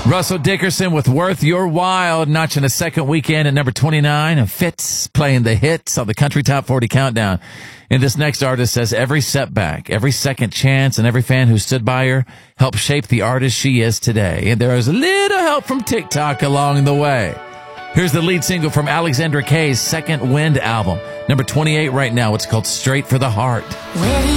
Russell Dickerson with Worth Your While, notching a second weekend at number 29, and Fitz playing the hits on the Country Top 40 Countdown. And this next artist says every setback, every second chance, and every fan who stood by her helped shape the artist she is today. And there is a little help from TikTok along the way. Here's the lead single from Alexandra Kay's Second Wind album, number 28 right now. It's called Straight for the Heart. Where do